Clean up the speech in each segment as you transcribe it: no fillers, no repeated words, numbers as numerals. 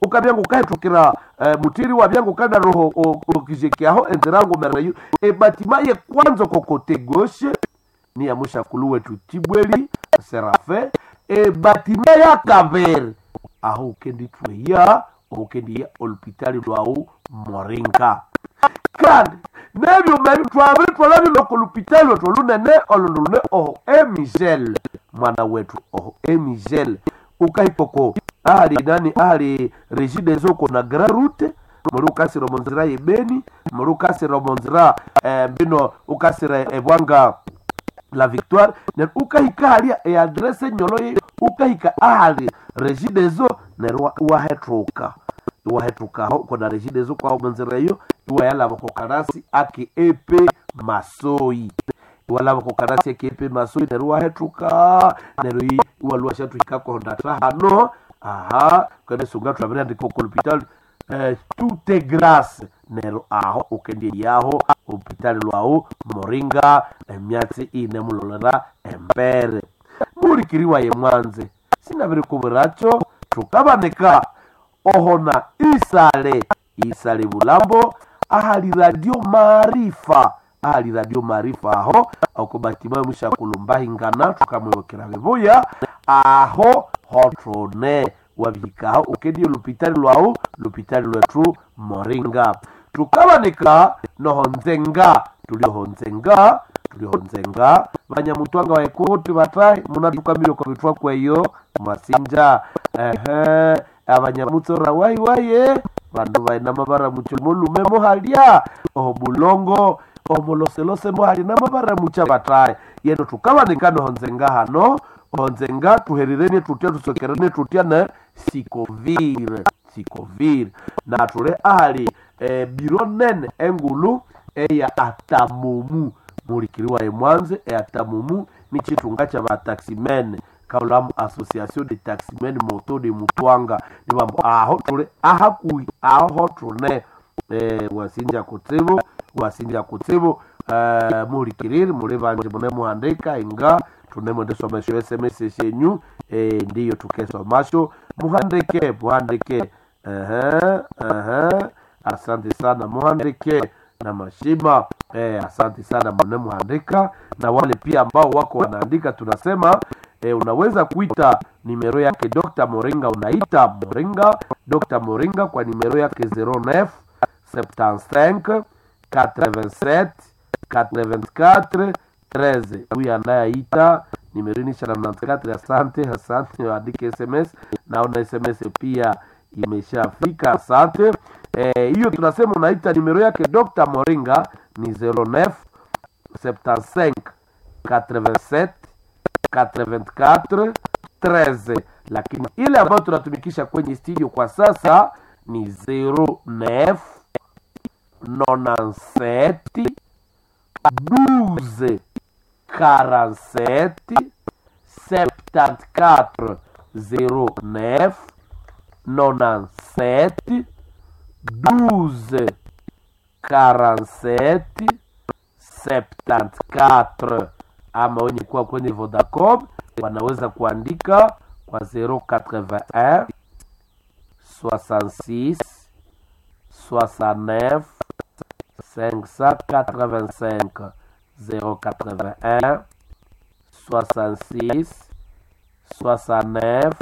ukabyangu kaitokera mutiri wa byangu kada roho okijekiaho enzerango merayu batima ye kwanza kokote gauche ni ya mushakulu wetu Tibweli Serafe batima ya Kavere aho ukendi tuya ukendi ya hospitali lwao Moringa kandi nebyo mebi twabiri twalabi lokolupitali otolunene olunene oho Michel mwana wetu oho Michel ukahipoko ahali Regide zoko na Grand Route muri ukasira monzira yebeni muri ukasira monzira bino ukasira ebwanga la Victoire ne ukahika hali adresse nyolo ukahika ahali Regide zo nerwa wahetuka ho kona Regide zo kwa monzira yo yala bakokarasi ake epe masoi wala bakokarasi ake epe masoi nerwa hetuka nerwi walwa shatu ikako ndatra hano kane sunga twabira ndiko hospital tout est grâce nero aho ukendi yaho hospital lwao Moringa emyatsi ine mulolera empere muri kiriwa ye Mwanze sinabiri kubiracho tukabaneka ohona isale Bulambo ahali radio Maarifa aho akubatima mushakulumba hingana tukamwokera bebuya aho hotrone wabikaho ukendi l'hôpital lwetu Moringa tukabanika tulihonzenga banyamutwanga wa ekoti batai munatukamiro kwa bitwa kweyo masinja abanyamutsora waye bandu baina mabara mucho mulume mohalia obulongo omoloselose mohali na mabara mucha batai yeno tukabanika honzenga tuherirene tutia tusokerene tutia na sikovir na tule ahali bironen engulu ya atamumu mulikiriwa Mwanze atamumu ni chitunga cha bataximen kaulamu association de taximen moto de Mutwanga ni mambo aho tule aho tune wasinja kutebo mulikiriri mulevanje muhandika inga tunemo ndesomesho SMS shenyu ndiyo tukesomasho muhandike asante sana muhandike na mashima asante sana muhandika na wale pia ambao wako wanaandika tunasema unaweza kuita nimero yake Dr. Moringa unaita Dr. Moringa kwa nimero yake 09 75 87 84 13 huyu anayeita nimero ni 94. Asante andike SMS na una SMS pia imeshafika. Asante. Hiyo tunasema unaita nimero yake Dr. Moringa ni 09 75 87 84 13, lakini ile ambayo tunatumikisha kwenye studio kwa sasa ni 09 97 12 47 74 09 97 12 47 74. Ama wenye kuwa kwenye Vodacom wanaweza kuandika kwa 081 66 69 585 081 66 69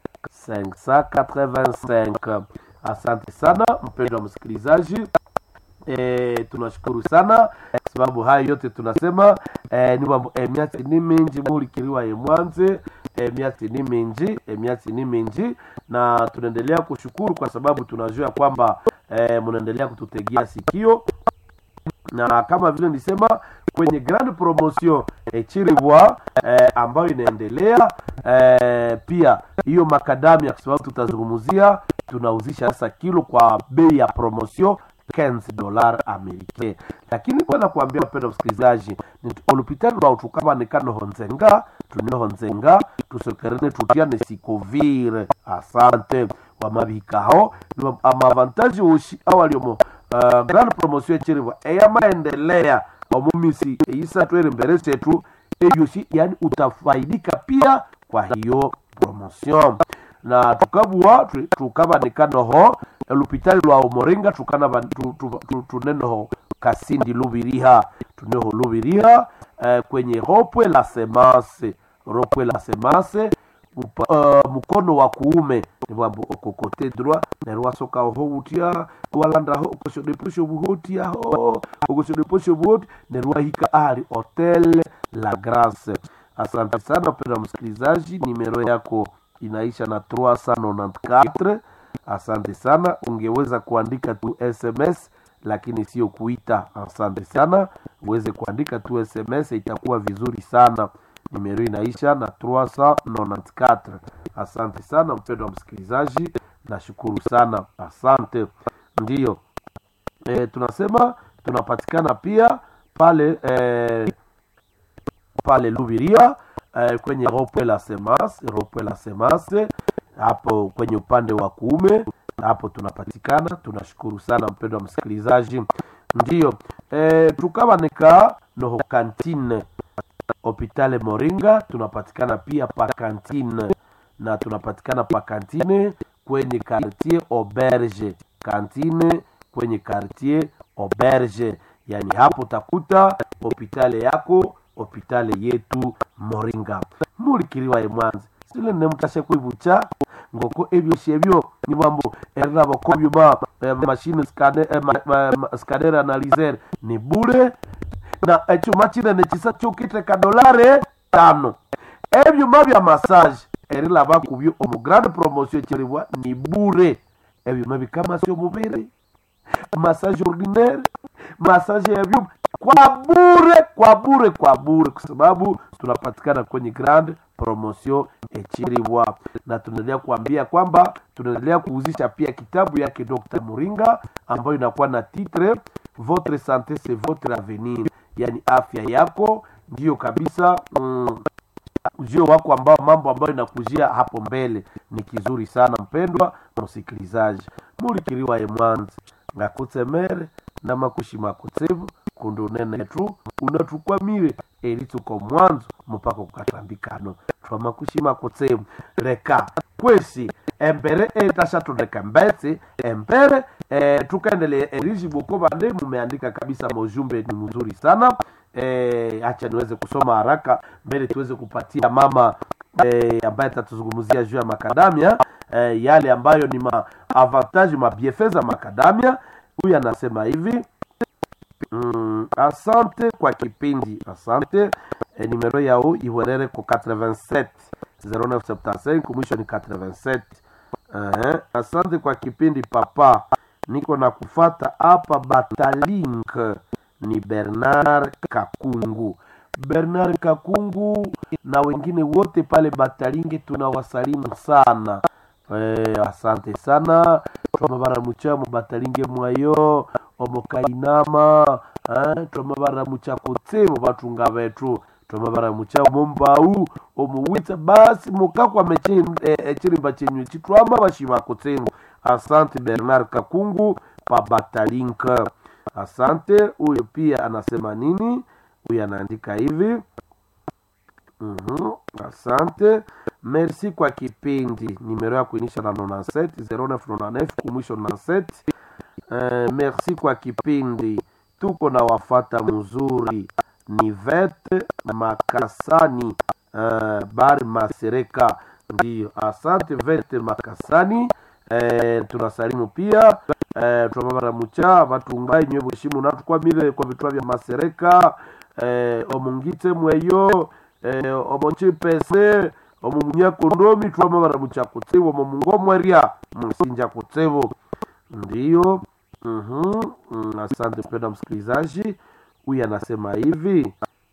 585. Asante sana mpendwa msikilizaji. Tunashukuru sana sababu haya yote tunasema ni mambo miati ni mingi mulikiriwa Mwanze, miati ni mingi na tunaendelea kushukuru kwa sababu tunajua kwamba mnaendelea kututegea sikio, na kama vile nilisema kwenye grand promotion Chiribwa ambayo inaendelea pia hiyo makadamia, kwa sababu tutazungumzia tunauzisha sasa kilo kwa bei ya promotion $15 Amerike. Lakini kwa na kuambia wapenda msikilizaji, ni hospitali wa utukama nekano honzenga tusokerene tutiane sikovire. Asante wa mabikao ni amavantaji ushi awali omo grand promotion Chiribwa eya maendelea omumisi isa tuere mbere chetu eyoshi, yani utafaidika pia kwa hiyo promotion. na tukabua tukabanikano ho l'hôpital lwa Moringa tukana tuneno Kasindi Lubiriha tuneho Lubiriha kwenye ropwe la semase mukono wa kuume ni wambu okokote droit nerwa soka ho utia walanda ho okosho deposho buhotia ho okosho deposho buhoti nerwa hika ali hotel La Grace. Asante sana mpendwa msikilizaji, nimero yako inaisha na 394. Asante sana, ungeweza kuandika tu SMS lakini sio kuita. Asante sana, uweze kuandika tu SMS itakuwa vizuri sana. Nimero inaisha na 394. Asante sana mpendwa msikilizaji, nashukuru sana. Asante. Ndiyo. Tunasema tunapatikana pia pale Lubiria kwenye ropwe la Semase hapo kwenye upande wa kuume hapo tunapatikana. Tunashukuru sana mpendwa msikilizaji. Ndiyo. Tukabanika no kantine Hospitali Moringa, tunapatikana pia pa kantine na tunapatikana pa kantine kwenye quartier Auberge. Kantine kwenye quartier Auberge, yani hapo utakuta hospitali yako, hospitali yetu Moringa. Mulikiriwa Mwanza sile nemutashe kwibucha ngoko ebyo shebyo ni bambo erabo kobyo ba machine scanner analyzer ni bure na echuma chine nechisa chukite ka $5 ebyuma bya massage erila bakubyo omu grande promotion chiribwa ni bure ebyuma bikama sio mubere massage ordinaire massage ebyuma kwa bure kwa sababu tunapatikana kwenye grande promotion echiribwa. Na tunaendelea kuambia kwamba tunaendelea kuuzisha pia kitabu yake Dr. Moringa ambayo inakuwa na titre Votre santé c'est votre avenir, yani afya yako ndio kabisa ujio wako ambao mambo ambayo inakujia hapo mbele ni kizuri sana mpendwa msikilizaji. Mulikiriwa Mwanza ngakutsemere na makushima kutsevu kundunene tu unatukwamire elituko mwanzo mpaka kukatambikano twa makushima kutsevu reka kwesi embere etashato reka mbetse embere tukaendelea eriji bukoba nde mumeandika kabisa mojumbe ni mzuri sana. Acha niweze kusoma haraka mbele tuweze kupatia mama ambaye tatuzungumzia juu ya makadamia yale ambayo ni avantage bienfaits za makadamia. Huyu anasema hivi asante kwa kipindi. Asante. Numero yao iwerere kwa 87 0975 mwisho ni 87. Asante kwa kipindi papa, niko na kufata hapa Batalink. Ni Bernard Kakungu na wengine wote pale Batalinge tunawasalimu sana. Asante sana. Twamabara mucha mu Batalinge mwayo omokainama twamabara mucha kotsebo batunga betu twamabara mucha mombau omuwita basi mukakwa meche echirimba chenyu chitwama bashima kotsebo. Asante Bernard Kakungu pa Batalink. Asante. Huyo pia anasema nini? Huyo anaandika hivi asante, merci kwa kipindi. Nimero ya kuinisha na 97 0999 kumwisho 97. Merci kwa kipindi, tuko na wafata mzuri. Ni Vete Makasani Bar Masereka. Ndiyo, asante Vete Makasani. Tunasalimu pia twamabara mucha batungai nywe bushimu natukwa mire kwa bitwa bya Masereka omungite mweyo omonche pese omumunya kondomi twamabara mucha kutsebo omungomweria musinja kutsebo. Ndiyo. Asante mpenda msikilizaji. Huyu anasema hivi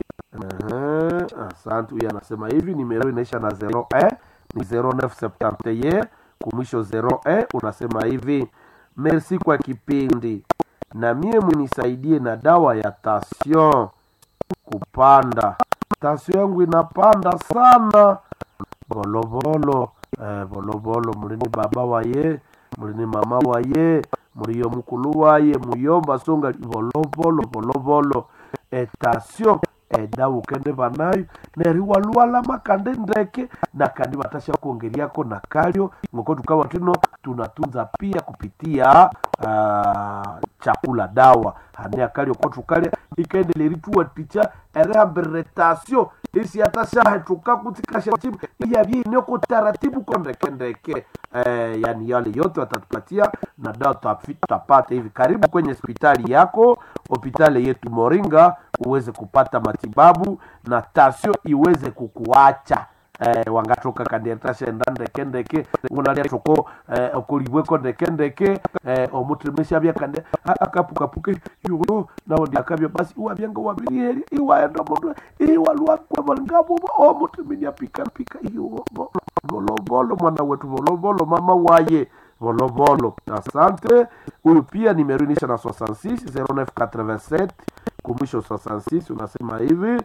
asante. Huyu anasema hivi nimero inaisha na 01 ni 0971 kumwisho 01. Unasema hivi merci kwa kipindi, na mie munisaidie na dawa ya tension kupanda. Tension yangu inapanda sana. Bolobolo mulini baba waye, mulini mama waye, muliyo mukulu waye, muyomba songa bolobolo. Tension dawa ukende banayo neriwa luala makande ndeke na kandi batasha kuongeriako na kalio ngoko tukawa tunatunza pia kupitia chakula dawa hania kalio kwa tukalia ikende leritua ticha rehabilitation isi atasha tuka kutikasha tibu ya vii nyoko taratibu kondeke yani yale yote watatupatia na dawa tutapata hivi karibu kwenye hospitali yako, hospitali yetu Moringa, uweze kupata matibabu na tasio iweze kukuacha wangatoka kandiatasha ndandeke unalia toko okulibweko ndeke omutrimesha bya kande akapukapuke yugo nawo ndakabyo basi uwabyanga wabiri iwaenda mondo iwalwa kwa malingabo omutrimenya pika yugo volobolo mwana wetu volobolo mama waye volobolo. Asante. Huyu pia nimerunisha na 66 0987 kumisho 66 unasema hivi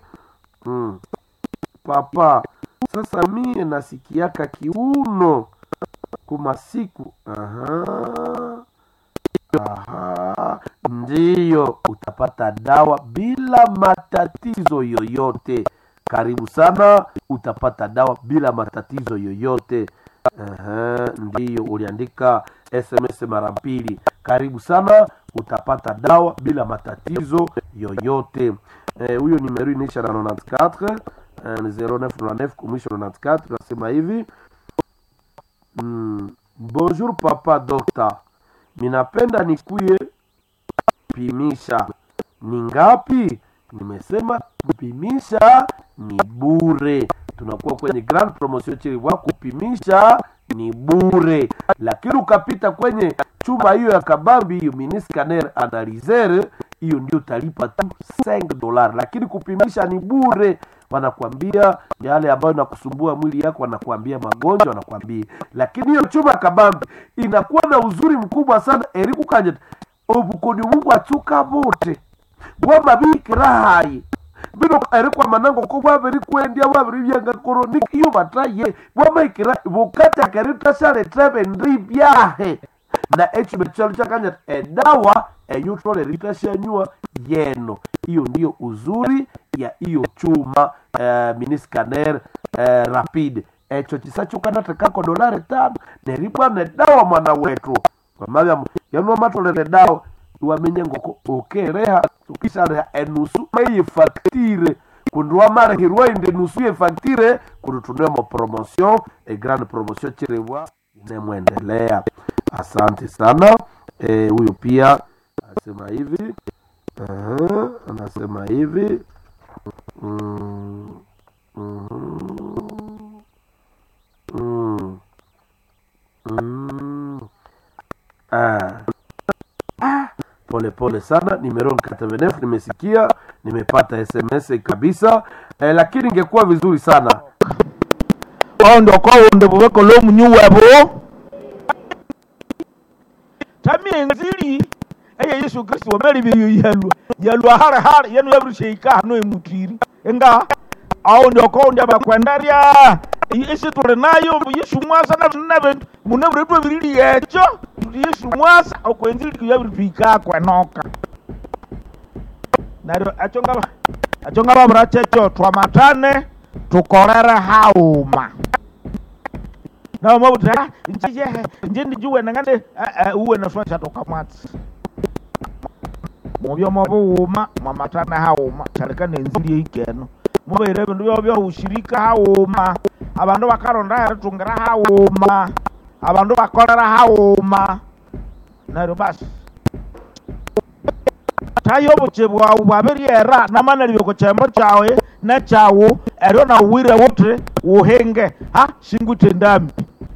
papa sasa mie nasikiaka kiuno kumasiku ndiyo utapata dawa bila matatizo yoyote. Karibu sana, utapata dawa bila matatizo yoyote. Ndiyo uliandika SMS mara mbili. Karibu sana, utapata dawa bila matatizo yoyote. Huyo nimeru inisha na 94 0999 kumisho 94 nasema hivi bonjour papa doctor, minapenda nikuye pimisha. Ni ngapi? Nimesema kupimisha ni bure. Tunakuwa kwenye grand promotion chiri wa kupimisha ni bure. Lakini ukapita kwenye chumba hiyo ya kabambi hiyo mini scanner analyzer hiyo ndio utalipa tu $5. Lakini kupimisha ni bure. Wanakuambia yale ambayo nakusumbua mwili yako, wanakuambia magonjwa, wanakuambia. Lakini hiyo chumba kabambi inakuwa na uzuri mkubwa sana. Eriku kanje obukoni Mungu atuka bote. Wama bikirahaye. Bino erikwa manango ko babiri kwendia babiri byanga chronic iyo bataye. Wama ikira bukata karita sale trebe ndibyahe. Na HB chakanya dawa yutole ritashanywa yeno. Hiyo ndio uzuri ya hiyo chuma mini scanner rapid. Echo chisacho kana tekako $5 neripwa ne dawa mwana wetu. Kwa mabya yano matole dawa wamenye ngoko okereha ukisha enusu meye facture kundwa mara hirwa inde nusu ye facture kurutunwa mo promotion grande promotion chirewa inemwendelea. Asante sana. Huyo pia anasema hivi anasema hivi pole sana. Nimero 89 nimesikia, nimepata SMS kabisa. Lakini ingekuwa vizuri sana ndio kwa ndio bweko lo mnyuwebo tamie nzili Yesu Kristo wameli biyu yalwa hara yenu yabrushika no emutiri enga ndio kwa ndio bakwendaria Yesu turenayo Yesu mwasa na munebre tu birili yecho Yesu mwasa okwenzili yabrushika kwenoka naro achonga babra checho twamatane tukorera hauma na mabuta njindi juwe nangande uwe na swasha tokamati mubyo mabuuma mamatana hauma charika nenzili ikeno muberebe ndio byo ushirika hauma abandu bakaronda tungira hauma abandu bakorera hauma naro basi tayo buchebwa ubaberiera namana libyo chembo chawe na chawo ero na uwire wote uhenge shingute ndambi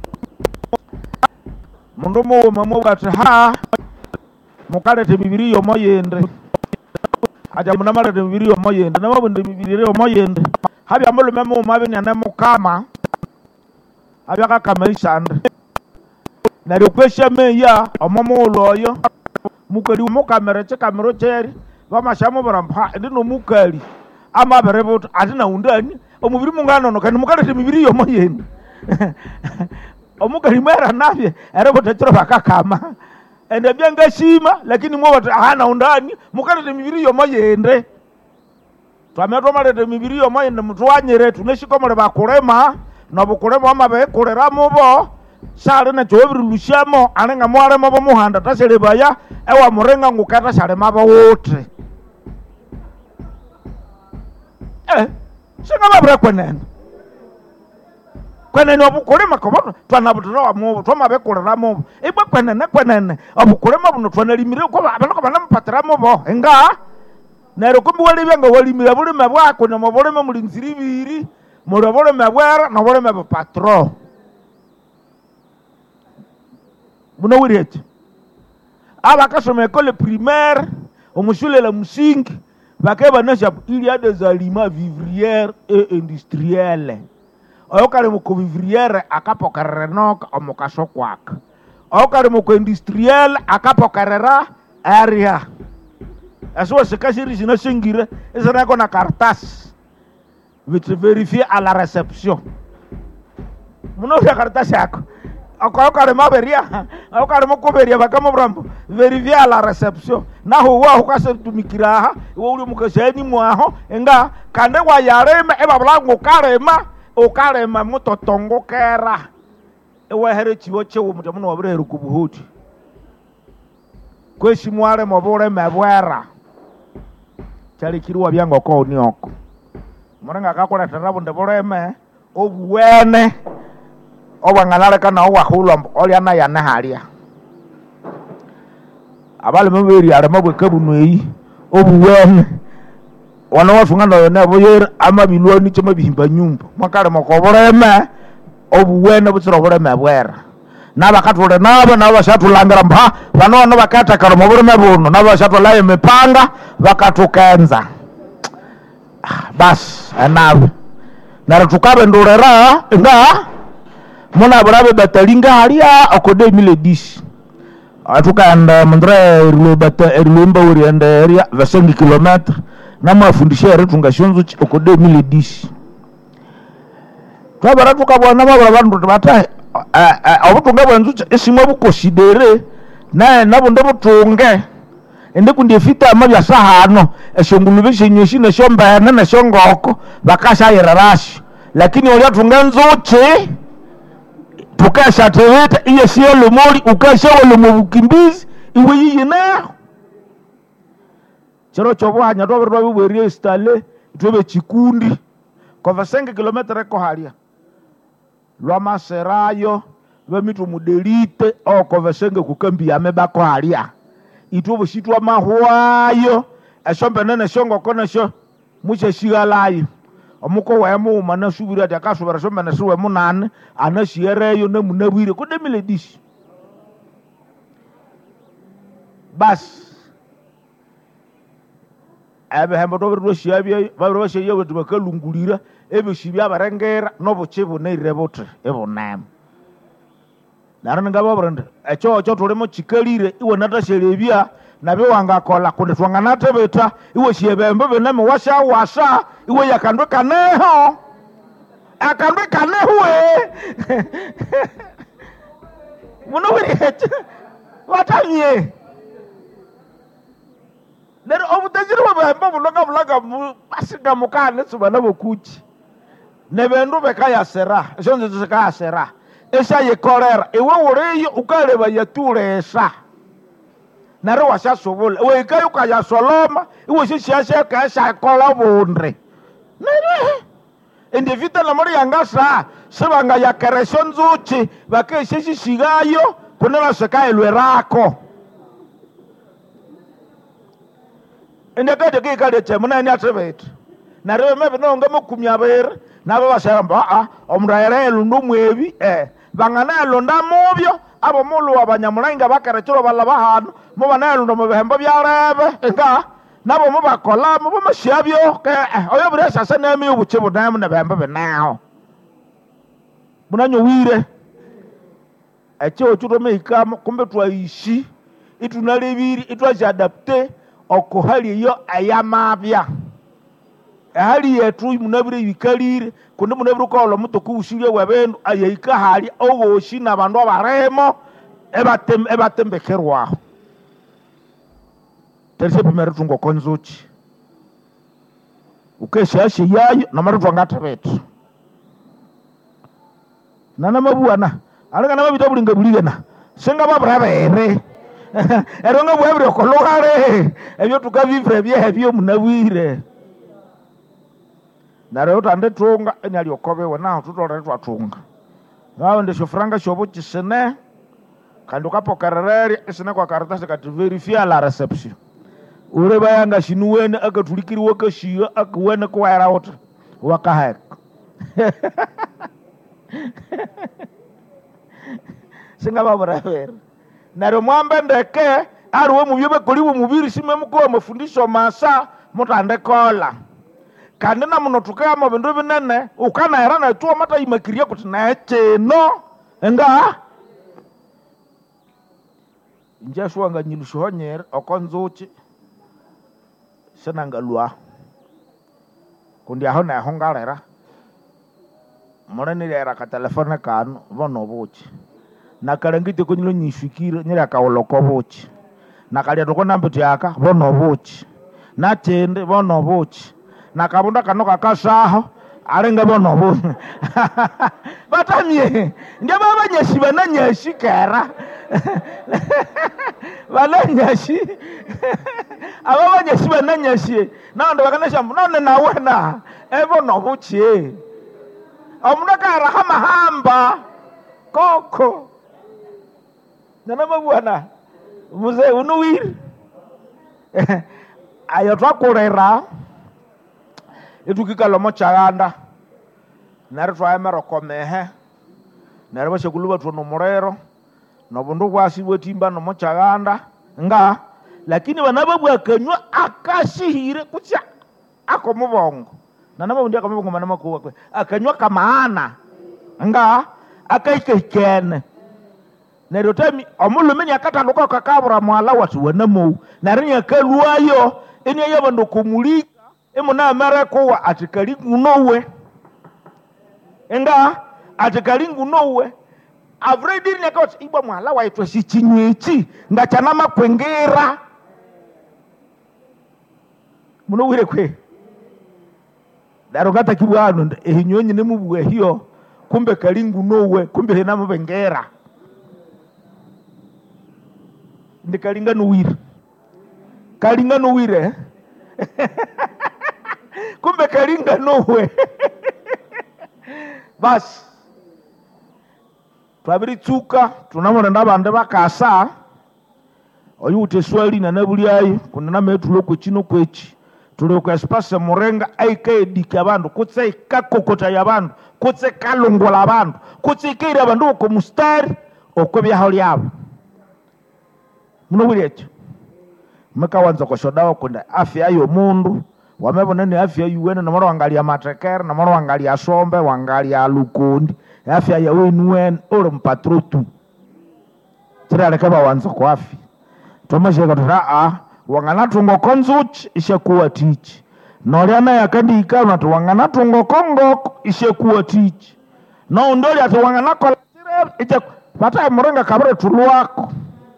mundu mu mamo bati mukalete bibiri yo moyende aja munamara de bibiri yo moyende namabundi bibiri yo moyende habya mulume mu mabini na mukama habya kama ishande na rekwesha meya omomo loyo mukali mukamera chekamero cheri bamashamu barampa ndino mukali amaberebo atina undani omubiri mungano no kandi mukalete bibiri yo moyende omukali mera navye erebo tetro bakakama ende byanga shima lakini mwo hana undani mukalete mibiri yo moyende twametwamalete mibiri yomo ende mutwanyire tuneshikomo bakulema na bukulema amabekulera mubo sale na chobirilushamo alenga mwale mabo muhanda tasele baya ewa murenga ngukata sale mabo wote singa babra kwenene obukulema kobo twanabutira mubo twamebekulera mubo ibwe kwenene obukulema buno twanalimire ko abantu banampatira mubo enga nero kumbi walibanga walimira bulime bwako na mubulime mulinzira ibiri mulobulime bwera na bulime bupatro buno wirete abakasoma école primaire omushule la musingi bakeba nasha il y a des aliments vivrières et industriels okale muko vivrière akapokarera noka omukaso kwaka okale muko industriel akapokarera area aso sekashiri sina singire ezana kona cartas vite vérifier à la réception muno ya cartas yako okale maberia okale mukoberia bakamo brambo vérifier à la réception na huwa ukase tumikiraha wo uri mukasheni mwaho enga kande wa yareme ebablango ukarema mutotongokera ewe here chiwo chewo mutamuno wabureheru kubuhuti kweshi mwale mobure mebwera chali kiruwa byango ko nioko murenga kakora tarabo ndeboreme obuwene obanganale kana owahulwa oli anayana halia abale meberi aramabwe kabunweyi obuwene wana wafungana yona boyera amabilwani chama bihimba nyumba makare makoboreme obuwene butsira boreme bwera nabakatule nabashatulangara mba banono bakata karo moboreme buno nabashatulaye mipanga bakatukenza bas anabe naratukabe ndurera nga muna brabe batalinga halia okode 2010 atukanda mandre rilomba urienda area 20 km na mafundisho ya retunga shonzo okode 2010 twabara tukabona mabara bantu batahe obutunga bwanzu esimwe bukosidere na nabo ndobutunge ende kundefita amabya sahano eshongulube shenyeshi na shombana na shongoko bakasha yerarashi lakini oli atunga nzuche tukasha teweta iye sielo mori ukasha wale mubukimbizi iwe yiyina chero chobwanya twaberwa bwerie stale twebe chikundi kwa 5 km ko halia lwa maserayo bamitu mudelite oko vesenge kukambi yameba ko halia itubo shitwa mahwayo eshombe nene shongo kona sho muche shigalayo omuko wemu mana subira takasubira shombe na suwe munane anashiyereyo ne munabwire ko 2010 bas abe hembo do shiabye babro shiye wetu bakalungulira ebe shibya barengera no buchibu ne rebotre ebonam narana ngaba brand echo tulimo chikalire iwe natashelebya nabe wanga kola kunde twangana tebeta iwe shiebembe bename washa iwe yakandwe kaneho akandwe kanehuwe muno wirihe watamye lero obutajiri babembe buloga basiga mukane subana bokuchi nebendu bekaya sera jonze zikaya sera esha yekorera iwe ureyo ukaleba yatulesa nare washa sobole we kayo kaya soloma iwe shishashe kasha kola bondre nere ende vita la mori yangasa sebanga ya kereson zuchi bakeshe shishigayo kunela sekaye lwerako ende kade kade chemuna ni atebet nare mebe no ngamo kumyabere nabo bashamba omraere lundumwebi bangana londa mubyo abo mulu abanyamulanga bakarecuro balabahano mubana lundo mubehembo byarebe enga nabo mubakola mubamashyabyo oyo buresa sanemi ubuchibu namu nabembe benaho bunanyo wire echo chuto ikamo kumbe twaishi itunalebiri itwaje adapte okohali yo ayamabya hali yetu munabire yikalire kundi munabire ko muto kuushire wabendo ayika hali owoshi nabantu abaremo ebatembekerwa terse primero tungo konzuchi ukeshashi yayo na marutu ngata betu nana mabuana alanga na mabita bulinga buligana senga babrabere eronga bwebre kologare ebyo tukavivre bye munawire nare utande tunga enyali okobe wana tutore twatunga ngawo ndisho franga shobo chisene kandi ukapokerereri isine kwa karatasi kati verify la reception ure bayanga shinuwene akatulikiriwe kashiya akuwene kwaera wote wakahek singa babrabere nare mwambe ndeke ariwe mubyobe koliwe mubiri sime mko mafundisho masa mutande kola kandi na muno tukama bindu binene ukana era na tuwa mata imakiria kuti na cheno nga njashwa nga nyilusho nyer okonzochi senanga lwa kundi aho na hongalera morani era ka telefone kanu bono bochi na kalangite ko nyilo nyishikira nyira ka oloko bochi na kali to kona mbuti aka bono bochi na tende bono bochi na kabunda kanoka kasaho arenga bono bo batamye ndia baba nyashi bana nyashi kera bana nyashi ababa nyashi bana nyashi na ndo bakana shambu none na wena bono bochi omuna kara hama hamba koko nana mabwana muze unuwiri ayo twakurera etukikalo mochaganda nare twaemero komehe nare bashekuluba twono murero nobundu bwasi bwetimba no mochaganda nga lakini banababwa kanywa akashihire kutya akomubongo nana mabundi akomubongo manama kuwa kwe akanywa kamaana nga akaikekene nero tami omulume nyakatanduka kakabura mwala watu wanamo narinya kalwayo eni yabandu kumulika emuna marako wa atikali ngunowe nga atikali ngunowe avredir nyakot ibwa mwala wa itwa sichinywechi ngachana makwengera munowire kwe darogata kibwano ehinyonyi nemubwe hiyo kumbe kalingu nowe kumbe hena mubengera ndikalinga nuwire kumbe kalinga nowe basi twabiri tsuka tunamona ndabande bakasa oyute swali na nabulyayi kunana metulo kwechino kwechi tuli ku espace murenga aikedi abantu kutse kakokota yabantu kutse kalongola abantu kutse kira abantu ko mustari okobya hali yabo muno buliyecho makawanza ko shodawa kunda afya yo mundu wamebona ni afya yuwene na mara wangalia matekere na mara wangalia sombe wangalia lukundi afya ya wenwen oro mpatrotu tira kaba wanza ko afya tomashe ko wangana tungo konzuch ishakuwa tichi noliana yakandi ikana tu wangana tungo kongo ishakuwa tichi no ndoli ati wangana kola ije pata murenga kabere tuluwako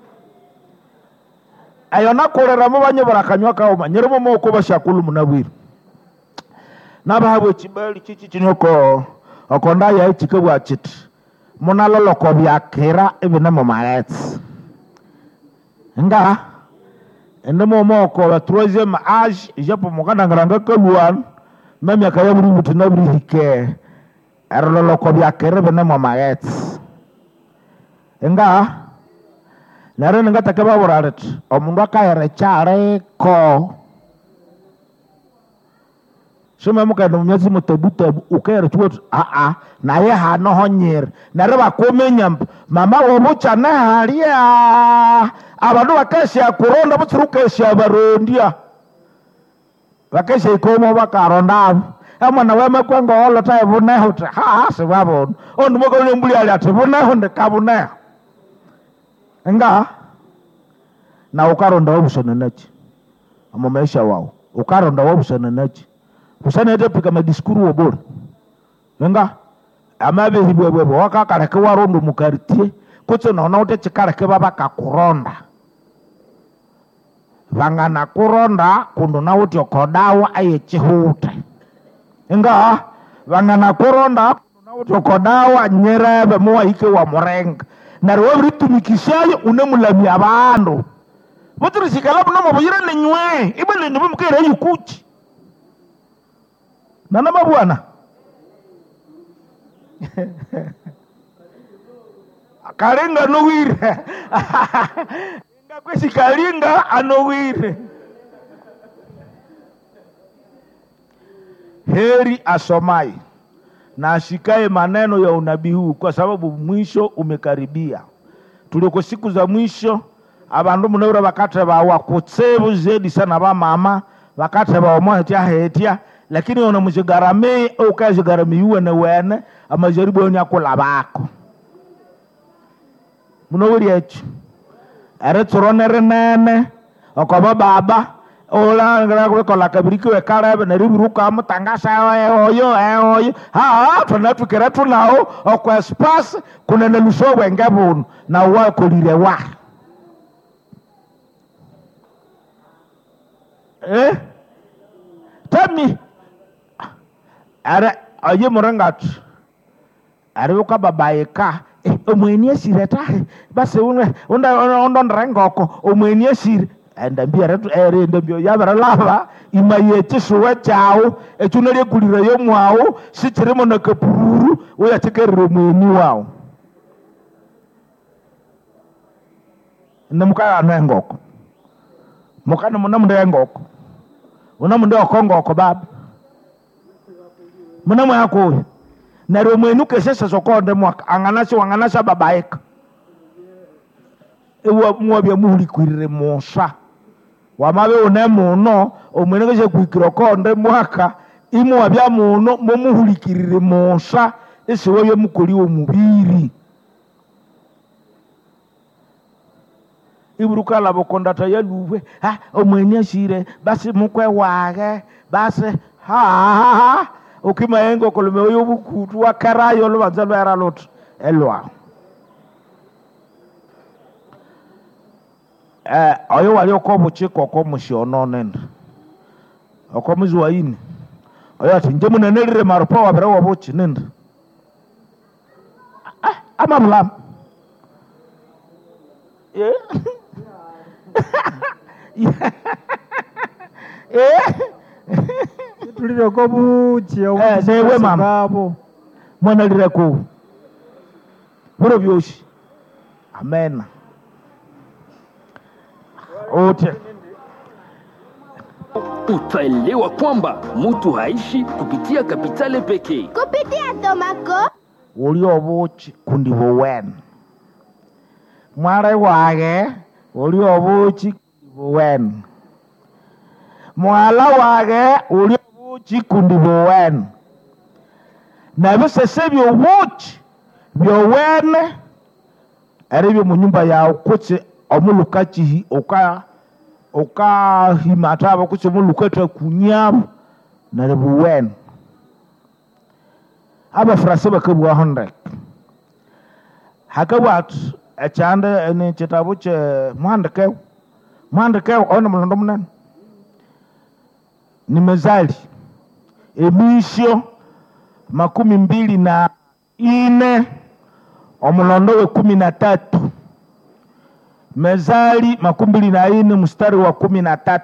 ayona kolera mu banye barakanywa kawo manyeremo moko bashakulu munabwira nabahabo chibali chichi chinyoko okonda ya chikabwa chiti munalolo ko byakera ebina mu maets nga ende momoko la troisième âge japo mukana ngaranga kaluan meme akaya buri butu na buri hike erlolo ko byakere bene mo maets nga nare nga takaba boraret omundu akayere chare ko shema mukana mumyezi mutebuta ukere tuot na ye hano honyer nare bakomenya mama wobucha na halia abantu bakesha kuronda butsurukesha barondia bakesha ikomo bakaronda amana wema kwenga all time buneho se babon ondu moko nyumbuli ali ati buneho ndekabune nga na ukaronda wabusana nachi amomesha wao ukaronda wabusana nachi usana ete pika madiskuru wobora nga amabe hibwebwe wakakala ke warondo mukartie kutse nona ute chikala ke baba kakuronda vangana kuronda kundu na uti okodawa aye chihuta nga vangana koronda utokodawa nyerebe muwaike wa murenga nariwo biritumikishayo unemulami abandu buturisikala buno mubuyire nenywe ibele nibumukere yukuchi nana mabwana kalinga nowire ngakwesi kalinga anowire heri asomai na ashikae maneno ya unabii huu kwa sababu mwisho umekaribia. Tuliko siku za mwisho abandu munebura bakate bawa kutsebu zedi sana ba mama bakate bawa hetia lakini ona mujigarame au kazi garame yuwe na wene amajaribu onya kulabako munowiri echi are turonere nene okoba baba ola ngara ko la kabiriki we karabe na riburuka amutangasa oyo tunatukira tunao okwa space kuna na lushowe ngabunu na wa kolire wa tami are aye murangat are uka babaika omweni esireta base unda ndrengoko omweni esire endambia retu endambio yabara lava imayeche suwe chao echunere kulira yo mwao sichiremo na kapuru oya tekerero mweni wao namuka anengoko mukana munamnde ngoko unamunde okongoko baba munamu yako na romwenu kesesa sokonde mwaka anganasha babaeka ewa mwabya muhuli kwirire mosha wamabe unemuno omwenegeje kwikirokonde mwaka imwabya muno momuhulikirire mosha esiwe mukoli omubiri iburuka labo kondata yaluwe omweni ashire basi mukwe wage basi ukimayengo kolome oyo bukutu wakarayo lo banzalo era lot elwa oyo wali okobo chiko ko mushono nenda okomuzi waini oyo ati nje munenelire marupa wabere wabochi nenda amablam tulire ko buchi sewe mama mwana lire ko boro byoshi amen ote utaelewa kwamba mtu haishi kupitia kapitale pekee. Kupitia Tomako ulio buchi kundi bowen mware wage ulio buchi kundi bowen mwala wage ulio buchi kundi bowen na bisese byo buchi byo wene aribyo mu nyumba ya ukutse omulukachi oka himataba kutse mulukata kunyabu na rebuwen aba frase bakabwa 100 hakawat achande ni chitabu che mwandike ona mulondo munene ni mezali emisho 24 omulondo we 13 mezali 24 mstari wa 13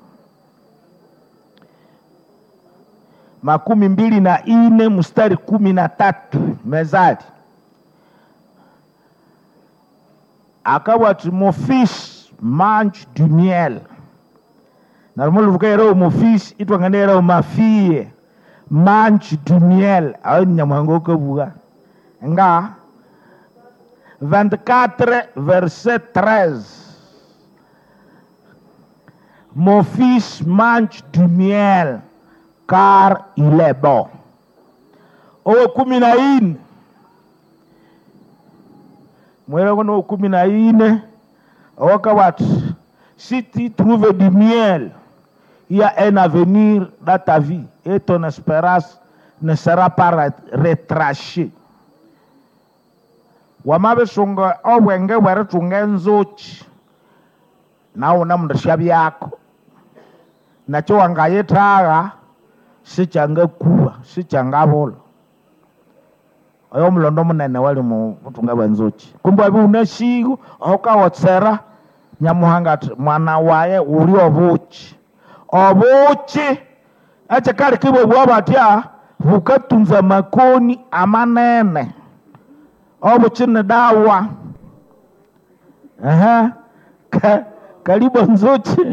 24 mstari 13 mezali akawa mon fils mange du miel normalement vous voyez mon fils itwanganera ma fille mange du miel ayo nyamango ko buga nga 24 verset 13 mon fils mange du miel car il est bon owe 14 mwele kono 14 wakawat si tu trouves du miel il y a un avenir dans ta vie et ton espérance ne sera pas retranchée wamabe sunga obwenge were tungenzochi nawo namndashabi yako nacho wangayetaga sichanga kuwa sichangavola oyo mulondo munene wali mu butunga bwenzuchi kumbe abi unashigo okawotsera nyamuhanga ati mwana waye uli obuchi ache kali kibwe bwabatya bukatunza makoni amanene obuchi ne dawa karibu nzuchi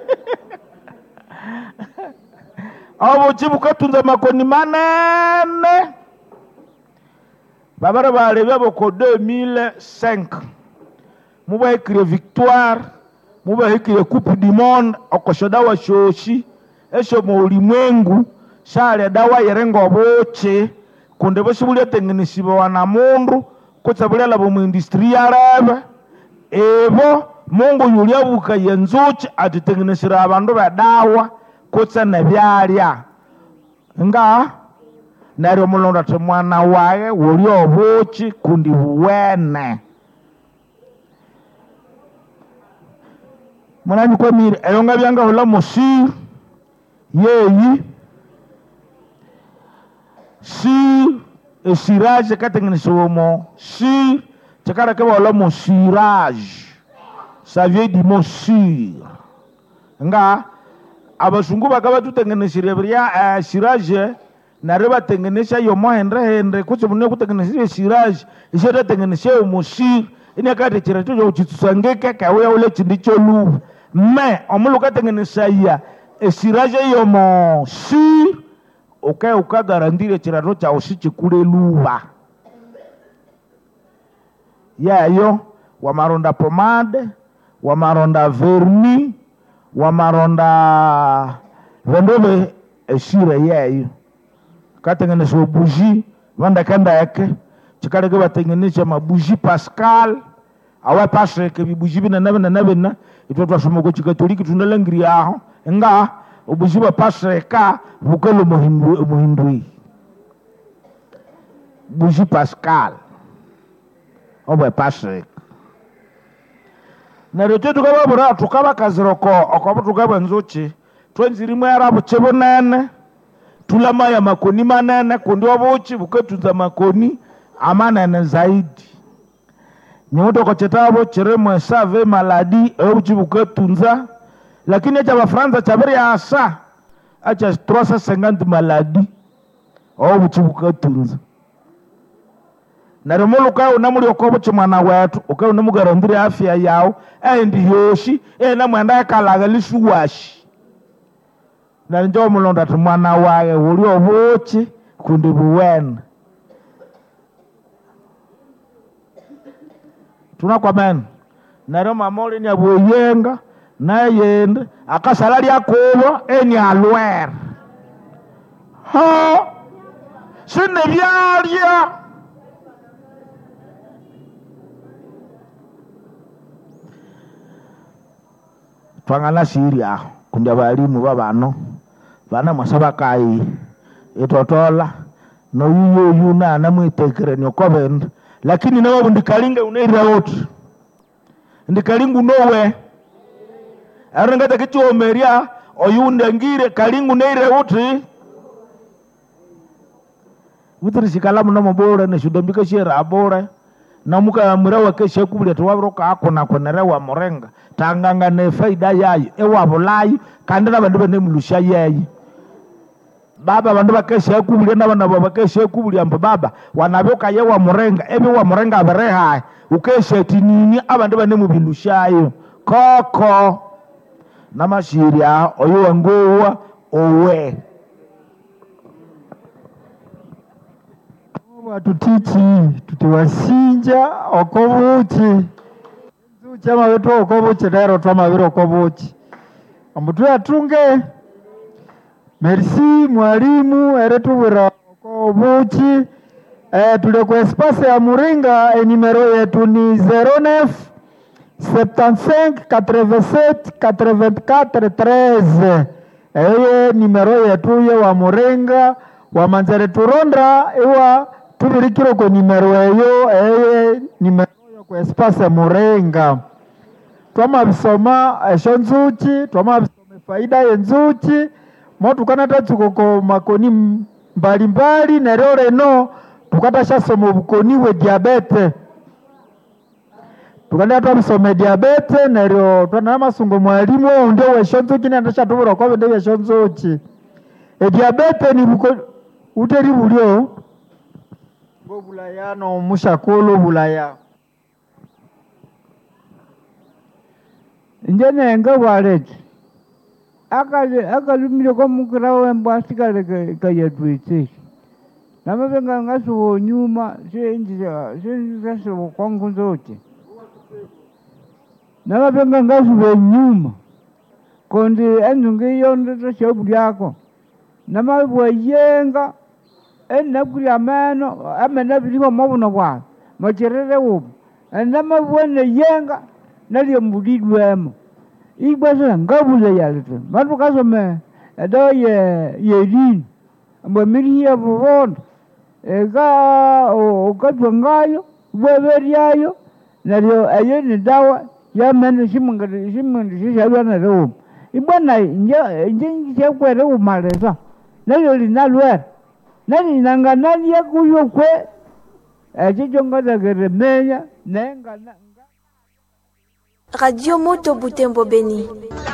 obuchi bukatunza makoni manene babara balebya boko 2005 mubahikire victoire mubahikire coupe du monde okoshodawa shoshi esho mu ulimwengu shale dawa yerengo obuchi kunde boshibulya tengenisiba wana mundu kutsabulela bo mu industry yaraba ebo mungu yulia buka yenzuchi atitengenesira abandu badawa kutsa nebyalya nga naryo mulondo ati mwana waye wuli obuchi kundi buwene mwananyi kwamire eyonga byanga hula musir yeyi sir esirage katengenesiwa mo sir chakara keba hula musirage ça vient du mot sur nga abasungu bakaba tutengenesire bya sirage nare batengenesha yo mohendre kutse munne kutengenesha sirage ishere tengenesha umusir ine kade chira cyo chitsangeke kawe ule chindicho lu me omuluka tengenesha ya sirage yo mo sir ukagarandire chira cha usichi kule luba yayo wamaronda pomade wamaronda verni wamaronda vendove esire yayo katengenesha buji vanda kanda yake chikaleke batengenesha mabuji pascal awa pasre ke bibuji bina na itwa twashoma ko chikatoliki tunalangiri aho nga ubuji ba pasre ka bukelo muhindui buji pascal oba pasre na rete tukaba bora tukaba kaziroko okobo tukaba nzuchi twenzirimo yarabo chebonene tulama ya makoni manene kundi obuchi bukatunza makoni amanene zaidi nyoto ko chetabo chiremo save maladi obuchi bukatunza lakini acha bafranza chabiri asa acha 350 maladi obuchi bukatunza narumuluka unamuli okobuchi mwana wetu unamugarandire afya yao endi yoshi na mwenda yakalaga lisuwashi na njo mulondo ati mwana wae uli obuchi kundi buwene tunakwamene naro mamoli ni abuyenga na yende akasalali akobo eni alwer ha sine byalya twangana siria kundi abalimu babano bana masaba kai etotola no yuyu na namwitekere nyokobenda lakini nawo ndikalinga unaira wote ndikalingu nowe arangata kichomeria oyunda ngire kalingu neire wote witri sikalamu no mabora ne shudombika shera abora namuka murawa keshe kubule twabroka akona konerewa morenga tanganga ne faida yayo ewabulayo kandi nabandu bane mulusha yayi baba bandu bakeshe kubule nabana bakeshe kubule amba baba wanaboka yewa morenga ebi wa morenga bareha ukeshe tinini abandu bane mubilushayo koko namashiria oyo ngowa owe watutichi tutiwasinja okobuchi chama wetu okobuchi lero twamabiro okobuchi ambutu atunge merci mwalimu eretubira okobuchi tule kwa espace ya Muringa numero yetu ni 09 75 87 84 13 numero yetu ye wa Muringa wa Manzere Turonda ewa tubirikiro kwa numero eyo numero kwa espace ya Muringa twama bisoma eshonzuchi twama bisoma faida yenzuchi motu kana tatsuko ko makoni mbalimbali na leo reno tukatasha somo bukoni we diabete tukanda twamsome diabete na leo twana masungo mwalimu ndio weshonzo kina ndasha tubura kwa ndio weshonzo chi diabete ni buko uteri bulyo bo bulayano mushakolo bulaya njene nga waleti akalumile kwa mukira wembo asikale kayatwitse namavenga ngasuwo nyuma senjisasuwo kwangu zote namavenga ngasuwo nyuma kondi enzungi yondeta shobulyako namabwayenga enakuli amena biliho mabuno bwa macherere ubu namabwene yenga naliyo mbulidwemo igwasa ngabule yalete matu kasome edo yelini mbwe miliya bubondo okatwa ngayo bweberyayo nalyo eyo ni dawa yamene shimundu shishalwa nalyo ibwana nje chekwere umalesa nalyo linalwera nali nanganalya kuyo kwe echichongadagere menya nengana Radio Moto Butembo Beni.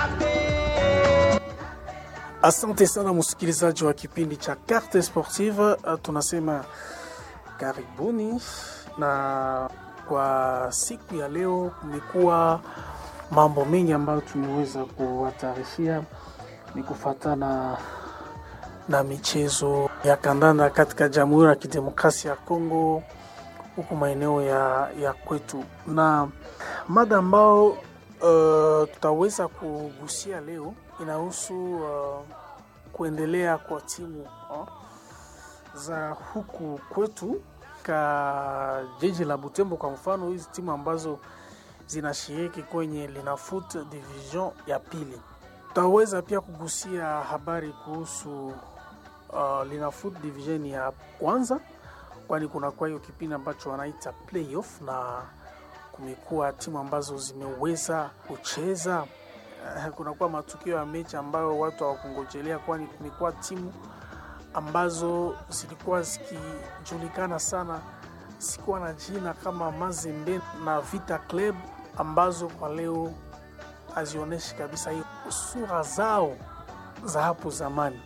Asante sana msikilizaji wa kipindi cha Carte Sportive, tunasema karibuni. Na kwa siku ya leo kumekuwa mambo mengi ambayo tumeweza kuwatarishia, ni kufuatana na michezo ya kandanda katika Jamhuri ya Kidemokrasia ya Kongo huko maeneo ya kwetu, na mada ambao tutaweza kugusia leo inahusu kuendelea kwa timu za huku kwetu ka jiji la Butembo. Kwa mfano hizi timu ambazo zinashiriki kwenye Linafoot division ya pili. Tutaweza pia kugusia habari kuhusu Linafoot division ya kwanza, kwani kuna kwa hiyo kipindi ambacho wanaita playoff na kumekuwa timu ambazo zimeweza kucheza. Kuna kwa matukio ya mechi ambayo watu hawakungojelea, kwani kumekuwa timu ambazo zilikuwa zikijulikana sana, sikuwa na jina kama Mazembe na Vita Club, ambazo kwa leo hazionyeshi kabisa hiyo sura zao za hapo zamani.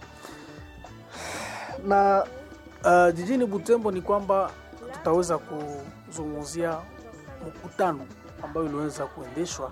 Na jijini Butembo ni kwamba tutaweza kuzungumzia mkutano ambayo iliweza kuendeshwa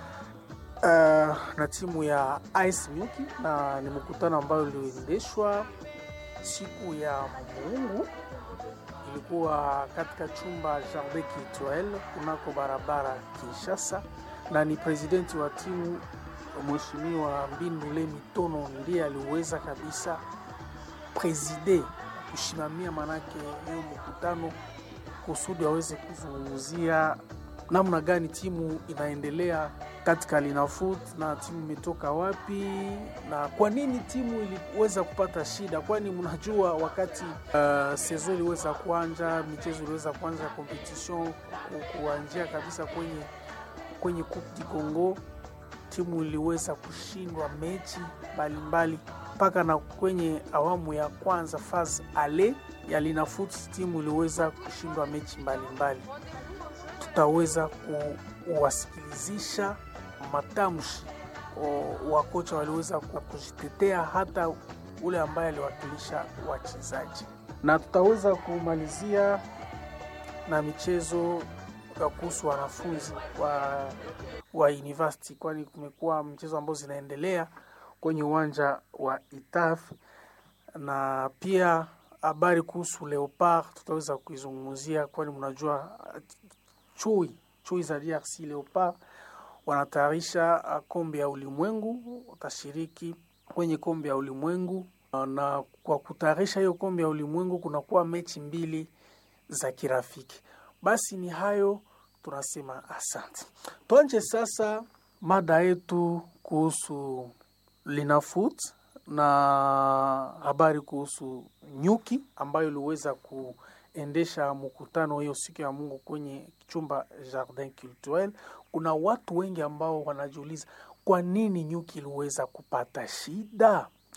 na timu ya Ice Milky, na ni mkutano ambayo iliendeshwa siku ya Mungu. Ilikuwa katika chumba Jardin Culturel kunako barabara Kinshasa, na ni presidenti wa timu Mheshimiwa Mbindule Mitono ndiye aliweza kabisa preside kusimamia manake hiyo mkutano, kusudi waweze kuzungumzia namna gani timu inaendelea katika Linafoot na timu imetoka wapi na kwa nini timu iliweza kupata shida. Kwani mnajua wakati season iliweza kuanza, michezo iliweza kuanza, competition kuanzia kabisa kwenye Coupe du Congo, timu iliweza kushindwa mechi mbalimbali mpaka na kwenye awamu ya kwanza phase ale ya Linafoot timu iliweza kushindwa mechi mbalimbali. Tutaweza kuwasikilizisha matamshi wa kocha waliweza kujitetea, hata ule ambaye aliwakilisha wachezaji, na tutaweza kumalizia na michezo ya kuhusu wanafunzi wa university, kwani kumekuwa mchezo ambao zinaendelea kwenye uwanja wa Itaf, na pia habari kuhusu Leopard tutaweza kuizungumzia, kwani mnajua chui za DRC Leopard wanatayarisha kombe ya ulimwengu, watashiriki kwenye kombe ya ulimwengu, na kwa kutayarisha hiyo kombe ya ulimwengu kunakuwa mechi mbili za kirafiki. Basi ni hayo, tunasema asante. Tuanze sasa mada yetu kuhusu Linafoot na habari kuhusu Nyuki ambayo iliweza kuendesha mkutano hiyo siku ya Mungu kwenye chumba Jardin Culturel. Kuna watu wengi ambao wanajiuliza kwa nini Nyuki iliweza kupata shida.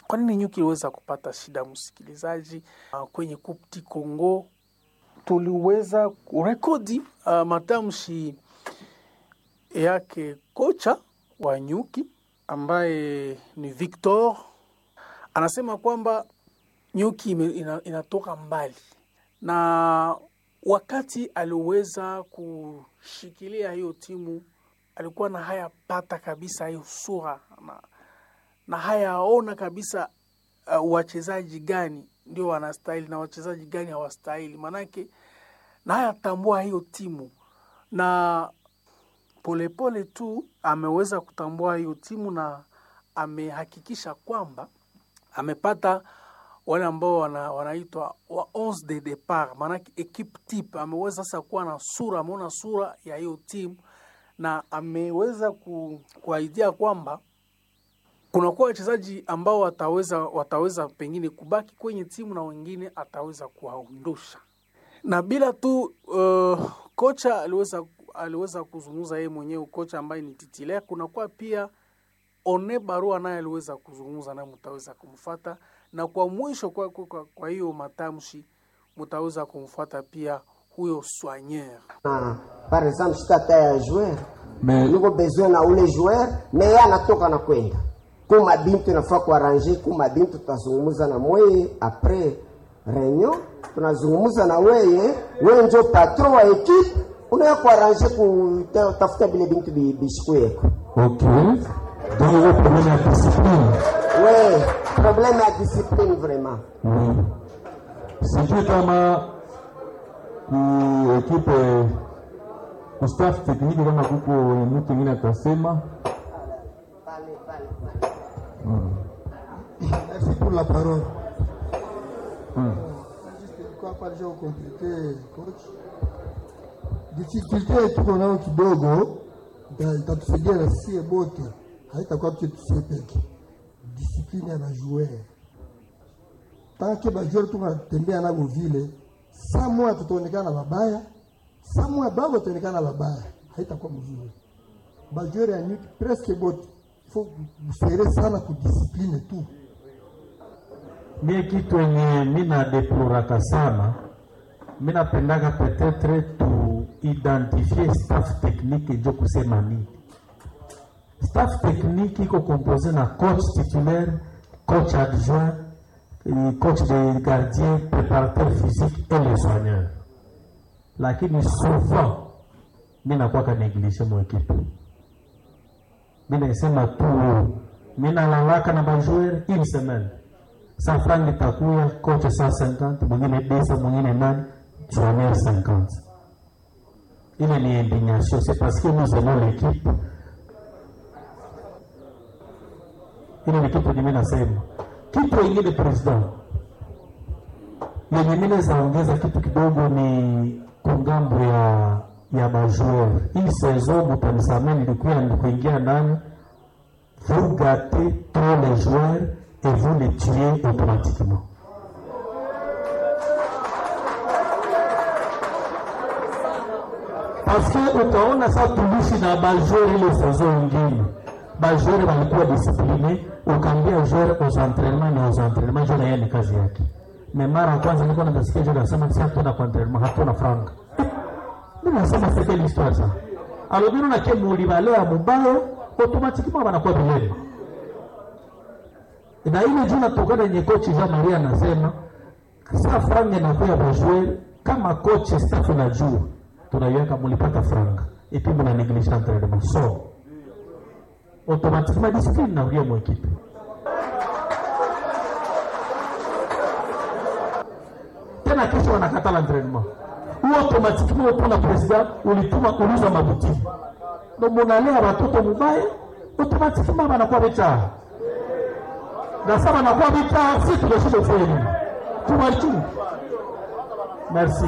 Kwa nini nyuki iliweza kupata shida, msikilizaji? Kwenye Coupe du Congo tuliweza kurekodi matamshi yake kocha wa nyuki ambaye ni Victor. Anasema kwamba nyuki inatoka mbali, na wakati aliweza kushikilia hiyo timu alikuwa na haya pata kabisa hiyo sura na hayaona kabisa wachezaji gani ndio wanastahili na wachezaji gani hawastahili, manake na hayatambua hiyo timu, na polepole tu ameweza kutambua hiyo timu na amehakikisha kwamba amepata wale ambao wanaitwa wa 11 de départ, manake equipe type. Ameweza sasa kuwa na sura, ameona sura ya hiyo timu na ameweza kuaidia kwamba kuna kwa wachezaji ambao wataweza pengine kubaki kwenye timu na wengine ataweza kuwaondosha. Na bila tu kocha aliweza kuzungumza yeye mwenyewe, kocha ambaye ni titulaire. Kuna kwa pia One Barua naye aliweza kuzungumza, na mtaweza kumfuata, na kwa mwisho kwa hiyo matamshi mtaweza kumfuata pia huyo soigneur. Par exemple, stata ya joueur, mais nous avons besoin na ule joueur, mais yeye anatoka na kwenda. Kuma bintu nafaa kuarrange, kuma bintu tutazungumza na mweye après réunion, tunazungumza na wewe ndio patron wa equipe, unaweza kuarrange kutafuta bile bintu bishikwe. Okay. Donc le problème de discipline. Oui, problème de discipline vraiment. Oui. C'est kama equipe staff technique kama kuko mtu mwingine atasema. Merci pour la parole. Juste quoi pas déjà compliqué, coach. Difficulté tuko nao kidogo, itatusaidia na sisi bote. Haitakuwa tusiwe peke. Discipline ya joueur. Tant que bajoueur tunatembea nao vile, samwa tutaonekana babaya, samwa babo tutaonekana babaya. Haitakuwa mzuri. Bajoueur ya nyuki presque bote. Faut serrer sana ku discipline tu. Mie kitu yenye mina deploraka sana, mina pendaka peut-être tu identifier staff technique ndio kusema nini. Staff technique iko composé na coach titulaire, coach adjoint, coach de gardien, préparateur physique et les soigneurs. Lakini souvent mina kwa négligé mon équipe. Mina isema tu mina lalaka na bajoueur une semaine. Sa franc itakuya coach 150, mwingine 200, mwingine 8, soigneur 50. Ile ni indignation, c'est parce que nous aimons l'équipe. Ile ni kitu mimi nasema. Kitu ingine president. Yenye mimi zaongeza kitu kidogo ni kungambo ya majoueur. Hii saison mtanisameni nilikuwa kuingia ndani. Vous gâtez tous les joueurs et vous les tuez automatiquement. Parce que utaona sasa tulishi na majoueur ile saison nyingine. Majoueur walikuwa discipline, ukaambia joueur aux entraînements joueur yeye ni kazi yake. Mais mara kwanza nilikuwa nasikia joueur anasema sasa tuna entraînement hatuna franga. Mimi nasema c'est quelle histoire ça? Alors nous na kemuli balea mubaya automatiquement wanakuwa bilele. Na ile jina tokana yenye coach Jean Maria anasema sasa franga inakuwa kwa joueur kama coach staff najua tunaiweka mulipata franga et puis mna néglige entraînement. So automatiquement discipline na uria mwekipe. Tena kesho wanakata l'entraînement. Ou automatiquement pour président ulituma kuuza mabuti. Ndio mnalea watoto mubaya, automatiquement wanakuwa becha. Na sasa wanakuwa becha, si tunashindwa kufanya nini? Tuwachi. Merci.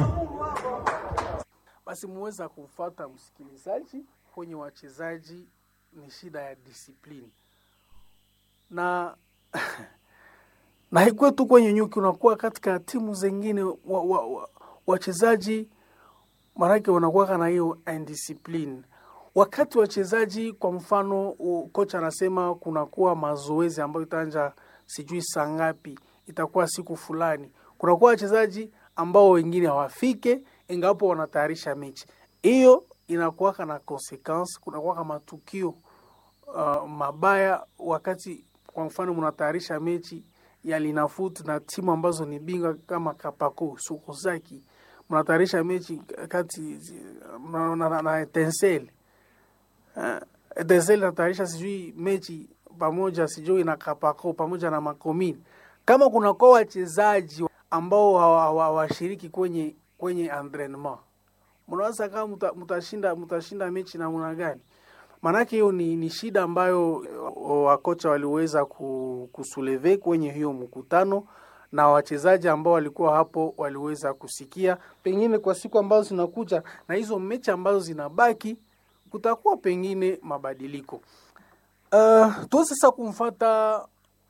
Basi muweza kufuata msikilizaji, kwenye wachezaji ni shida ya discipline. Na haikuwa tu kwenye nyuki, unakuwa katika timu zingine wachezaji marake wanakuwa na hiyo indiscipline. Wakati wachezaji kwa mfano kocha anasema kunakuwa mazoezi ambayo itaanza sijui saa ngapi, itakuwa siku fulani. Kunakuwa wachezaji ambao wengine hawafike ingapo wanatayarisha mechi. Hiyo inakuwa na consequence, kunakuwa matukio mabaya wakati kwa mfano mnatayarisha mechi ya Linafoot na timu ambazo ni bingwa kama Kapako, Sokozaki. Mnatayarisha mechi kati na Etincelle. Etincelle natayarisha sijui mechi pamoja sijui na Kapako pamoja na Makomini. Kama kuna kwa wachezaji ambao hawashiriki kwenye entraînement, mnaweza kama mtashinda mechi na mna gani? Manake hiyo ni shida ambayo wakocha waliweza kusuleve kwenye hiyo mkutano, na wachezaji ambao walikuwa hapo waliweza kusikia. Pengine kwa siku ambazo zinakuja na hizo mechi ambazo zinabaki kutakuwa pengine mabadiliko. Tuwe sasa kumfuata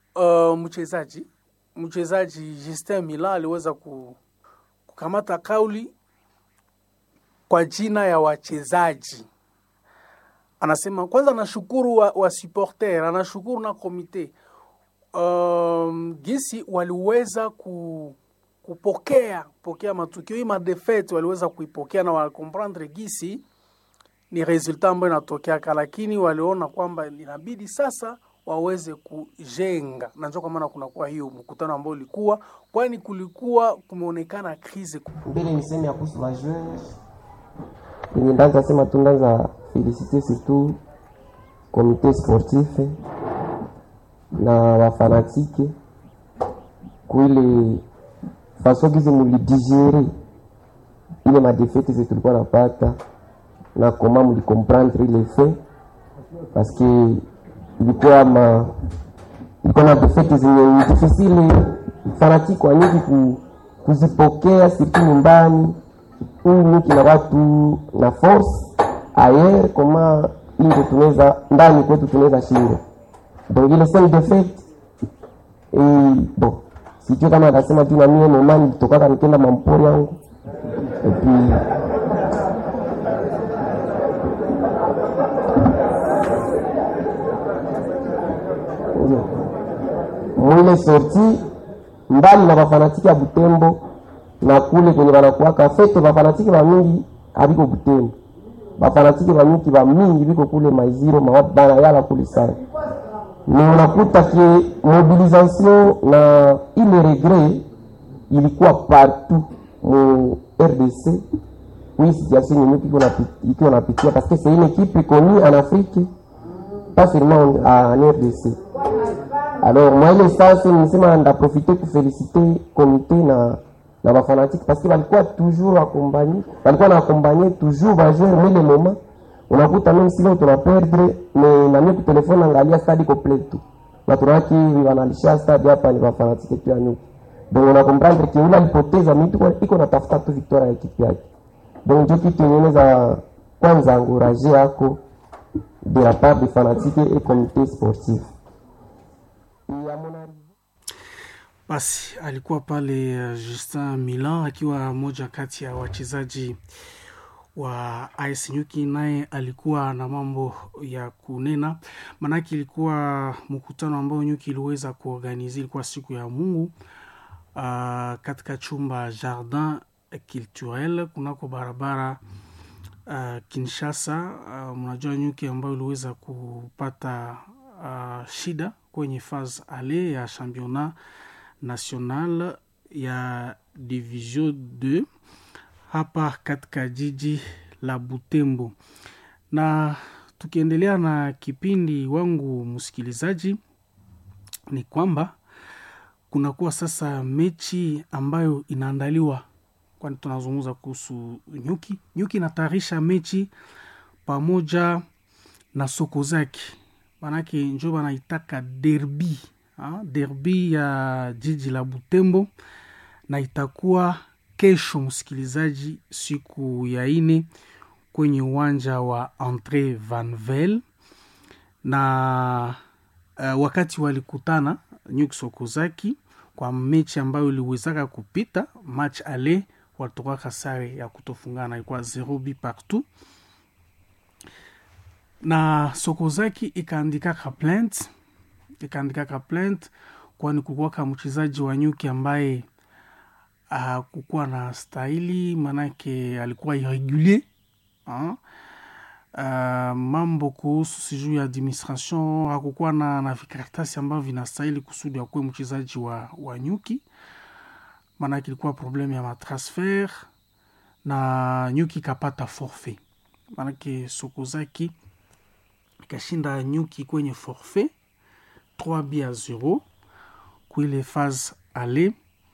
mchezaji Justin Mila aliweza kukamata kauli kwa jina ya wachezaji. Anasema kwanza anashukuru wa supporter, anashukuru na komite gisi waliweza kupokea matukio hii madefete, waliweza kuipokea na wakomprendre gisi ni resultat ambayo inatokea, lakini waliona kwamba inabidi sasa waweze kujenga. Na ndio kwa maana kuna kwa hiyo mkutano ambao ulikuwa, kwani kulikuwa kumeonekana krize. Mbele niseme kuhusu la joueurs, ndio sema tundaanza féliciter surtout comité sportif na wafanatike kuile façon kizi mulidigere ile madefete zetu tulikuwa napata na comment mulicomprendre ile fait, parce que ilikuwa na defete zenye difficile fanatike wanyingi kuzipokea siku nyumbani nyingi na watu na force ayer kama ingo tunaweza ndani kwetu tunaweza shinda. Donc ile seule defete bon sijui kama atasema tu na mimi mama nitoka nikaenda mampori yangu mwile sorti mbali na wafanatiki ya Butembo na kule kwenye wanakuwaka fete wafanatiki wa mingi habiko Butembo, wafanatiki wa mingi wa mingi biko kule Maiziro mawabana yala kule sana. Ni unakuta ki mobilisation na ile regret ilikuwa partout mu RDC. Oui, situation nyingi iko napitia parce que c'est une équipe connue en Afrique, pas seulement en RDC. Alors moi ile sasa nisema nda profiter pour féliciter comité na wafanatiki parce que walikuwa toujours accompagner, walikuwa na accompagner toujours ba jouer mille moment. Unakuta même si leo tunaperdre mais na mimi telefone angalia stadi completo. Watu waki wanalisha stadi hapa ni wafanatiki pia nyuki. Donc on a comprendre que ule alipoteza mtu iko natafuta tu victoire ya equipe yake. Donc ndio kitu yenyewe kwanza encourager yako de la part des fanatiques et comité sportif. Basi alikuwa pale Justin Milan akiwa moja kati ya wachezaji wa AS Nyuki, naye alikuwa na mambo ya kunena. Manaki ilikuwa mkutano ambao Nyuki iliweza kuorganize, ilikuwa siku ya Mungu katika chumba Jardin Culturel kunako barabara Kinshasa. Mnajua Nyuki ambao iliweza kupata shida kwenye phase aller ya championnat national ya division 2 hapa katika jiji la Butembo. Na tukiendelea na kipindi wangu msikilizaji, ni kwamba kunakuwa sasa mechi ambayo inaandaliwa, kwani tunazungumza kuhusu Nyuki. Nyuki inatayarisha mechi pamoja na Sokozaki. Manake njoo wanaitaka derby, derby ya jiji la Butembo, na itakuwa kesho msikilizaji, siku ya 4 kwenye uwanja wa Andre Vanvel. Na wakati walikutana Nyuki Sokozaki kwa mechi ambayo iliwezaka kupita match aller, walitoka sare ya kutofungana, ilikuwa 0-0 partout. Na Sokozaki ikaandika plainte kwani kulikuwa kama mchezaji wa Nyuki ambaye kukuwa na staili, manake alikuwa irregulier. Mambo kuhusu sijui ya administration, hakukuwa na vikaratasi ambavyo vinastahili kusudi akuwe mchezaji wa Nyuki, manake ilikuwa problemu ya matransfer na Nyuki kapata forfait. Manake Sokozaki kashinda Nyuki kwenye forfait 3-0 kuile phase aller,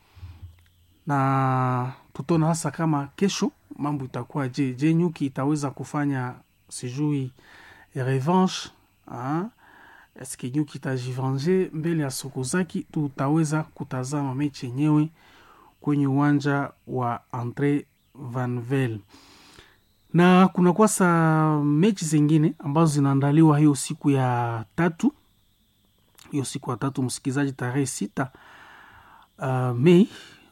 na tutona hasa kama kesho mambo itakuwa je Nyuki itaweza kufanya sijui revanche, eske Nyuki itajivange mbele ya Sokozaki. Tutaweza kutazama mechi yenyewe kwenye uwanja wa Andre Van Vel. Na kuna kwa sa mechi zingine ambazo zinaandaliwa hiyo siku ya tatu. Hiyo siku ya tatu msikizaji, tarehe 6 Mei.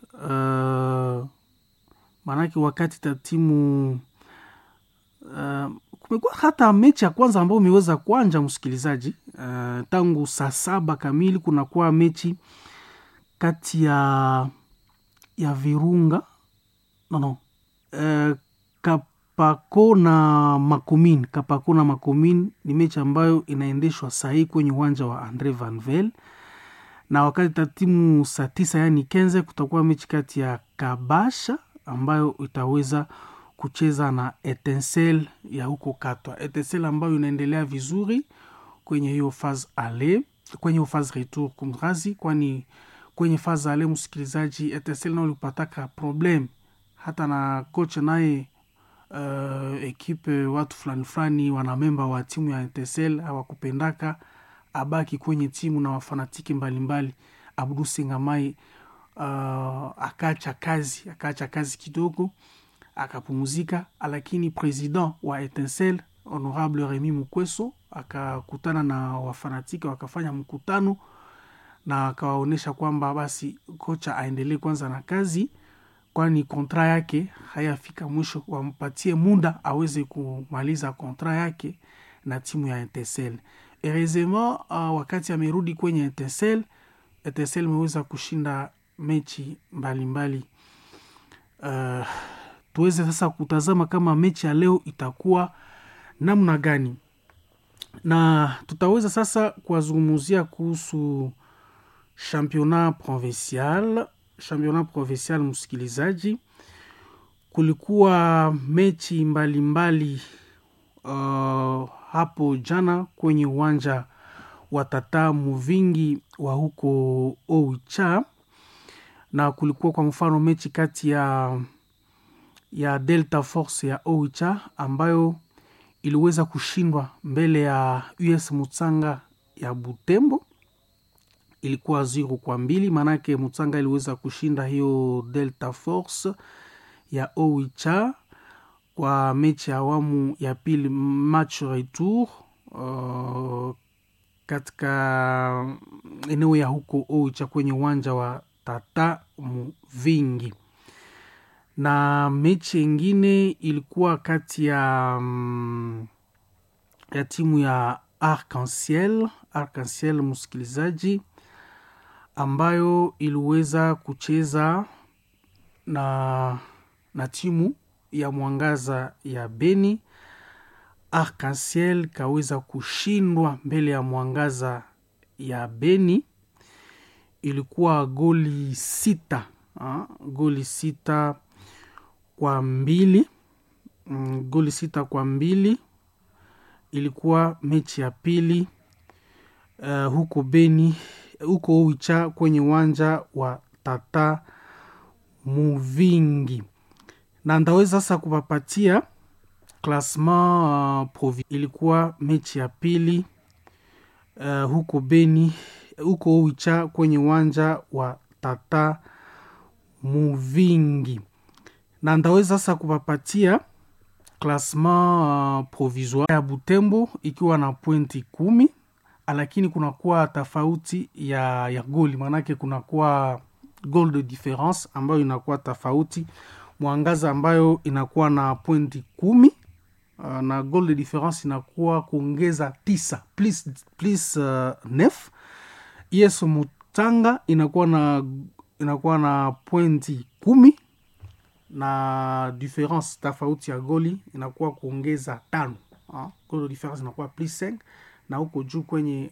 Manake wakati ta timu kumekuwa hata mechi ya kwanza ambayo imeweza kuanja msikilizaji, tangu saa 7 kamili kunakuwa mechi kati ya Virunga Kapako na Makomin. Ni mechi ambayo inaendeshwa sahi kwenye uwanja wa Andre Van Vel. Na wakati tatimu saa 9 yani Kenze, kutakuwa mechi kati ya Kabasha ambayo itaweza kucheza na Etincelle ya huko Katwa. Etincelle ambayo inaendelea vizuri kwenye hiyo phase aller, kwenye hiyo phase retour kumrazi, kwani kwenye phase aller msikilizaji, Etincelle nao lipataka problem hata na coach naye ekipe watu fulani wanamemba wa timu ya Etincelle hawakupendaka abaki kwenye timu na wafanatiki mbalimbali. Abdou Singamai akaacha kazi kidogo akapumuzika, lakini president wa Etincelle honorable Remy Mukweso akakutana na wafanatiki, wakafanya mkutano na akawaonesha kwamba basi kocha aendelee kwanza na kazi, kwani kontra yake hayafika mwisho, wampatie muda aweze kumaliza kontra yake na timu ya Etincelle. Heureusement wakati amerudi kwenye Etincelle imeweza kushinda mechi mbalimbali. Tuweze sasa kutazama kama mechi ya leo itakuwa namna gani, na tutaweza sasa kuwazungumzia kuhusu championnat provincial. Msikilizaji, kulikuwa mechi mbalimbali hapo jana kwenye uwanja wa Tata Muvingi wa huko Oicha, na kulikuwa kwa mfano mechi kati ya Delta Force ya Oicha ambayo iliweza kushindwa mbele ya US Mutsanga ya Butembo. Ilikuwa 0-2, manake Mutsanga iliweza kushinda hiyo Delta Force ya Oicha kwa mechi ya awamu ya pili, match retour katika eneo ya huko Oicha kwenye uwanja wa Tata Muvingi. Na mechi nyingine ilikuwa kati ya timu ya Arc-en-Ciel msikilizaji, ambayo iliweza kucheza na timu ya Mwangaza ya Beni. Arc-en-Ciel kaweza kushindwa mbele ya Mwangaza ya Beni, ilikuwa goli 6 kwa 2. Goli 6 kwa 2 ilikuwa mechi ya pili huko Beni, huko Oicha kwenye uwanja wa Tata Muvingi. Na ndaweza sasa kupapatia classement provincial. Ilikuwa mechi ya pili huko Beni, huko Oicha kwenye uwanja wa Tata Muvingi. Na ndaweza sasa kupapatia classement provisoire ya Butembo ikiwa na pointi 10, lakini kunakuwa tofauti ya goli, manake kunakuwa goal de difference ambayo inakuwa tofauti. Mwangaza ambayo inakuwa na pointi 10 na goal de difference inakuwa kuongeza 9 plus 9. Tanga inakuwa na pointi 10 na difference tofauti ya goli inakuwa kuongeza 5. Goal difference inakuwa +5 na huko juu kwenye